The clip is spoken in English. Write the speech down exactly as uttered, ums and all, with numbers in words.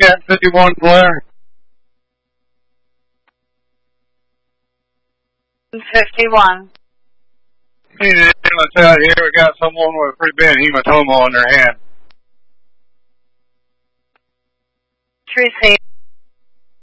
Cat fifty-one, Blair. fifty-one. Need an ambulance out here. We got someone with a pretty bad hematoma on their hand. Received.